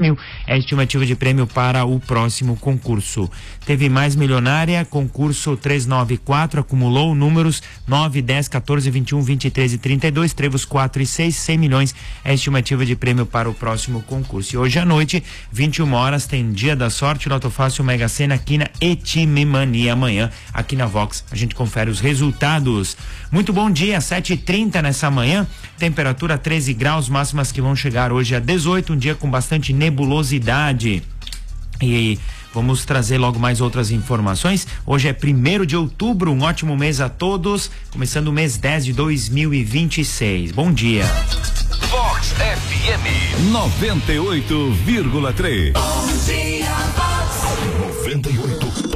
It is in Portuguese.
mil é a estimativa de prêmio para o próximo concurso. Teve mais milionária, concurso 394, acumulou números 9, 10, 14, 21, 23 e 32, trevos 4 e 6, 100 milhões é a estimativa de prêmio para o próximo concurso. E hoje à noite, 21 horas, tem Dia da Sorte, Loto Fácil, Mega Sena, Quina e Time Mania. Amanhã, aqui na Vox, a gente confere os resultados. Muito bom dia, 7h30 nessa manhã, temperatura 13 graus, máximas que vão chegar hoje a 18, um dia com bastante nebulosidade. E vamos trazer logo mais outras informações. Hoje é 1º de outubro, um ótimo mês a todos, começando o mês 10 de 2026. Bom dia. Vox FM 98,3. Bom dia.